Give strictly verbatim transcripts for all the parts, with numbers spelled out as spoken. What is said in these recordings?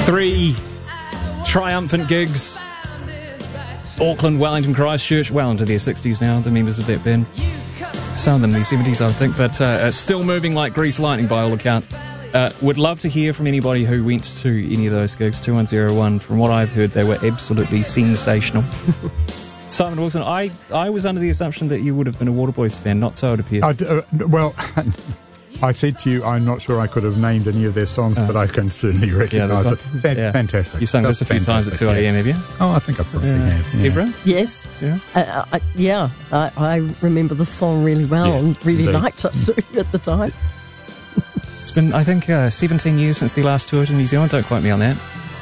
Three triumphant gigs. Auckland, Wellington, Christchurch, well into their sixties now, the members of that band. Some of them in their seventies, I think, but uh, still moving like grease lightning by all accounts. Uh, would love to hear from anybody who went to any of those gigs. two one zero one. From what I've heard, they were absolutely sensational. Simon Wilson, I, I was under the assumption that you would have been a Waterboys fan, not so it appears. I d- uh, well, I said to you, I'm not sure I could have named any of their songs, uh, but I can certainly recognise yeah, it. Fan- yeah. Fantastic. You sung That's this a few times at two a.m, have you? Oh, I think I probably yeah. have. Yeah. Deborah? Yes. Yeah, uh, I, yeah. I, I remember the song really well yes, and really indeed. liked it at the time. It's been, I think, uh, seventeen years since they last toured in New Zealand. Don't quote me on that.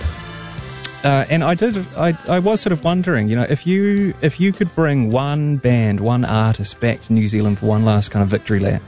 Uh, and I did. I, I was sort of wondering, you know, if you if you could bring one band, one artist back to New Zealand for one last kind of victory lap,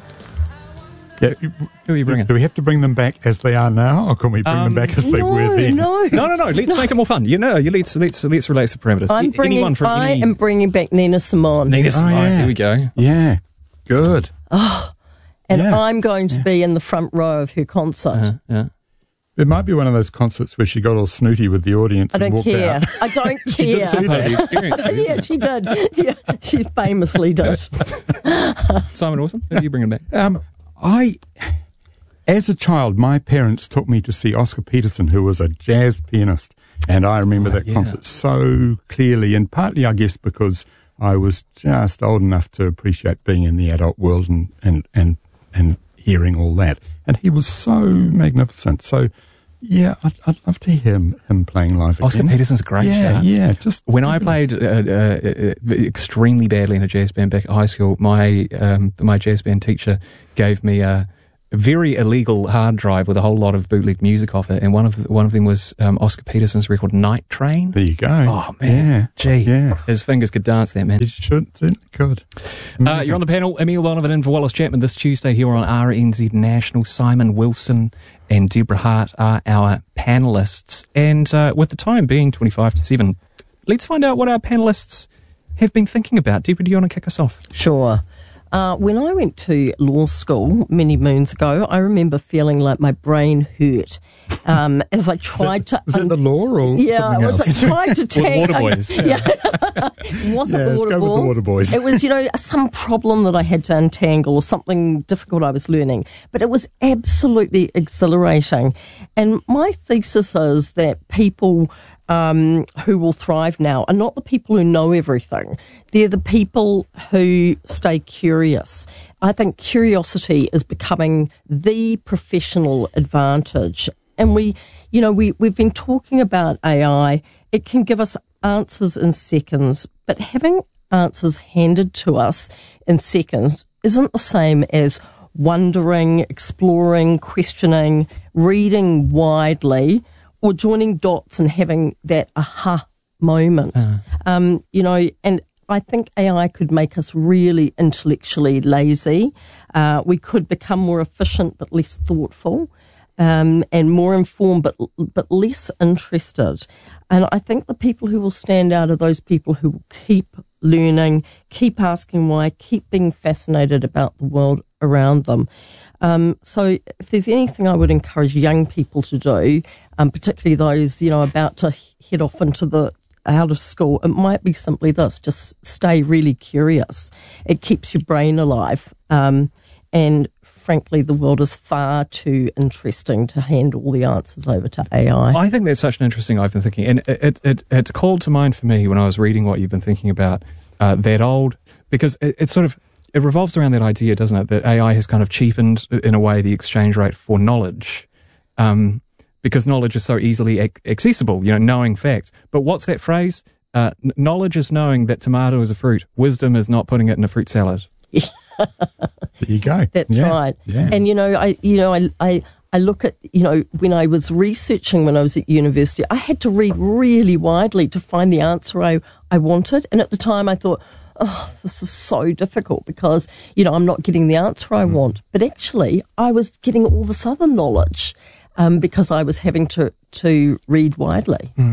yeah. who are you bringing? Do we have to bring them back as they are now, or can we bring um, them back as they no, were then? No, no, no, no. Let's no. make it more fun. You know, you let's let's let's relax the parameters. I'm E- bringing. anyone from I any... am bringing back Nina Simone. Nina Oh, Simone. yeah. Here we go. Yeah, good. Oh, and Yeah. I'm going to Yeah. be in the front row of her concert. Uh, yeah. It might be one of those concerts where she got all snooty with the audience I and don't walked care. out. I don't She did care. some part of the experience. Yeah, she did. Yeah, she famously did. Simon Wilson, who are you bringing back? Um, I, as a child, my parents took me to see Oscar Peterson, who was a jazz pianist, and I remember Oh, that yeah. concert so clearly, and partly, I guess, because I was just old enough to appreciate being in the adult world and, and, and, and hearing all that. And he was so magnificent. So, yeah, I'd, I'd love to hear him, him playing live again. Oscar Peterson's a great Yeah, shout. yeah. Just When I played uh, uh, uh, extremely badly in a jazz band back at high school, my um, my jazz band teacher gave me a very illegal hard drive with a whole lot of bootleg music off it, and one of one of them was um, Oscar Peterson's record "Night Train." There you go. Oh man, Yeah. gee, Yeah. his fingers could dance, that man. It should, certainly could. Uh, you're on the panel, Emile Donovan in for Wallace Chapman this Tuesday here on R N Z National. Simon Wilson and Deborah Hart are our panellists. And uh, with the time being twenty-five to seven, let's find out what our panellists have been thinking about. Deborah, do you want to kick us off? Sure. Uh, when I went to law school many moons ago, I remember feeling like my brain hurt um, as I tried to... Was that the law or Yeah, something I was else? like, tried to Or the tang- Water Boys. Yeah. It wasn't Yeah, the let's water go with the balls. Water Boys. It was, you know, some problem that I had to untangle or something difficult I was learning. But it was absolutely exhilarating. And my thesis is that people um, who will thrive now are not the people who know everything. They're the people who stay curious. I think curiosity is becoming the professional advantage. And we, you know, we, we've been talking about A I. It can give us answers in seconds, but having answers handed to us in seconds isn't the same as wondering, exploring, questioning, reading widely, or joining dots and having that aha moment. Uh. Um, you know, and I think A I could make us really intellectually lazy. Uh, we could become more efficient but less thoughtful. Um, and more informed, but but less interested. And I think the people who will stand out are those people who will keep learning, keep asking why, keep being fascinated about the world around them. Um, so if there's anything I would encourage young people to do, um, particularly those, you know, about to head off into the out of school, it might be simply this: just stay really curious. It keeps your brain alive. Um, And frankly, the world is far too interesting to hand all the answers over to A I. I think that's such an interesting I've been thinking. And it, it, it, it called to mind for me when I was reading what you've been thinking about, uh, that old, because it, it sort of, it revolves around that idea, doesn't it, that A I has kind of cheapened, in a way, the exchange rate for knowledge. Um, because knowledge is so easily ac- accessible, you know, knowing facts. But what's that phrase? Uh, n- knowledge is knowing that tomato is a fruit. Wisdom is not putting it in a fruit salad. There you go. That's Yeah, right. Yeah. And, you know, I, you know, I, I, I look at, you know, when I was researching when I was at university, I had to read really widely to find the answer I, I wanted. And at the time I thought, oh, this is so difficult because, you know, I'm not getting the answer I mm. want. But actually, I was getting all this other knowledge um, because I was having to, to read widely. Mm.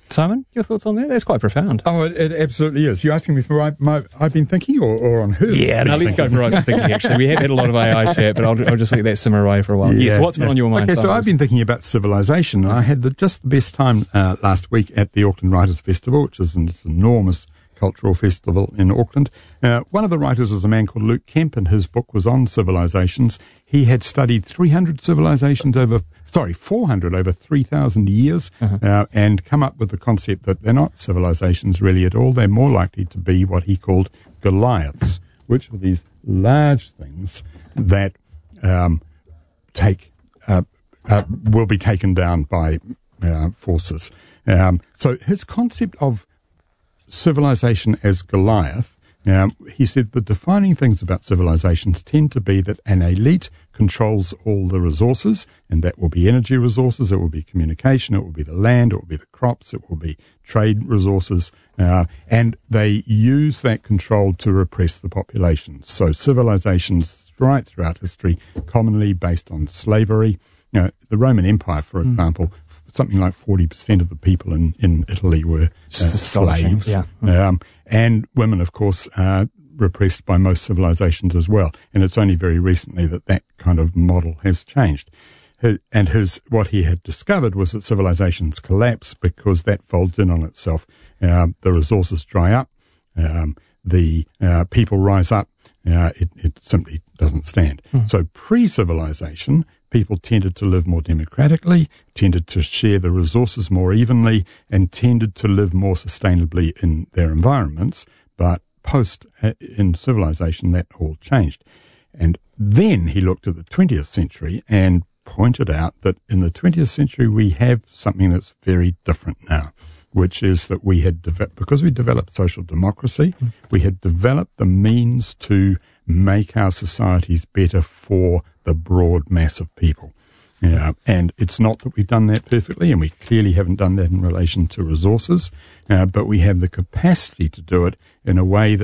Simon, your thoughts on that? That's quite profound. Oh, it, it absolutely is. You're asking me for my, my I've been thinking, or, or on who? Yeah, no, let's go for I've been thinking, actually. We have had a lot of A I chat, but I'll, I'll just let that simmer away for a while. Yeah, yes, what's been yeah. on your mind, Okay, Simon? so I've been thinking about civilization, and I had the, just the best time uh, last week at the Auckland Writers' Festival, which is an, it's an enormous cultural festival in Auckland. Uh, one of the writers was a man called Luke Kemp, and his book was on civilizations. He had studied three hundred civilizations over, sorry, four hundred over three thousand years, uh-huh. uh, and come up with the concept that they're not civilizations really at all. They're more likely to be what he called Goliaths, which are these large things that um, take uh, uh, will be taken down by uh, forces. Um, so his concept of civilization as Goliath, um, he said the defining things about civilizations tend to be that an elite controls all the resources, and that will be energy resources, it will be communication, it will be the land, it will be the crops, it will be trade resources, uh, and they use that control to repress the populations. So civilizations right throughout history, commonly based on slavery. You know, the Roman Empire, for mm. example, something like forty percent of the people in, in Italy were uh, slaves. Yeah. Um, and women, of course, are repressed by most civilizations as well. And it's only very recently that that kind of model has changed. And his what he had discovered was that civilizations collapse because that folds in on itself. Um, the resources dry up. Um, the uh, people rise up. Uh, it, it simply doesn't stand. Mm. So pre-civilization, people tended to live more democratically, tended to share the resources more evenly, and tended to live more sustainably in their environments. But post uh, in civilization, that all changed. And then he looked at the twentieth century and pointed out that in the twentieth century we have something that's very different now, which is that we had developed, because we developed social democracy, mm. we had developed the means to make our societies better for the broad mass of people. Uh, and it's not that we've done that perfectly, and we clearly haven't done that in relation to resources, uh, but we have the capacity to do it in a way that